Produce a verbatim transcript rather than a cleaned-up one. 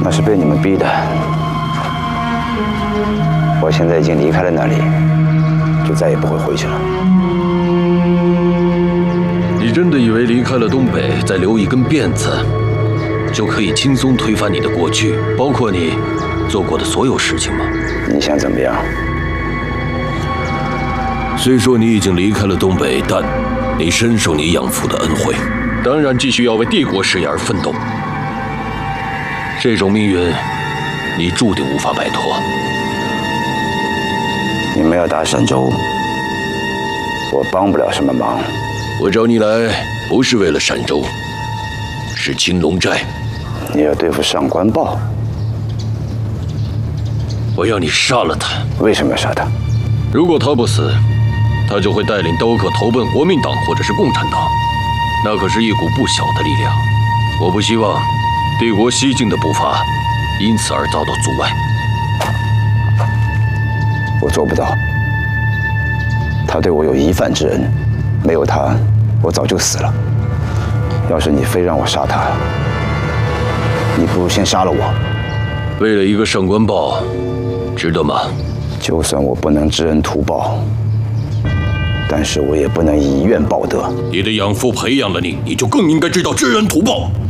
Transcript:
那是被你们逼的。我现在已经离开了那里，就再也不会回去了。 你真的以为离开了东北，再留一根辫子，就可以轻松推翻你的过去，包括你做过的所有事情吗？ 你想怎么样？ 虽说你已经离开了东北，但你深受你养父的恩惠，当然继续要为帝国事业而奋斗。这种命运，你注定无法摆脱。 你们要打陕州，我帮不了什么忙。 我找你来不是为了陕州，是青龙寨。 你要对付上官豹？ 我要你杀了他。 为什么要杀他？ 如果他不死，他就会带领刀客投奔国民党或者是共产党，那可是一股不小的力量。我不希望帝国西进的步伐因此而遭到阻碍。 我做不到。他对我有一饭之恩，没有他，我早就死了。要是你非让我杀他，你不如先杀了我。 为了一个上官豹，值得吗？ 就算我不能知恩图报，但是我也不能以怨报德。 你的养父培养了你，你就更应该知道知恩图报。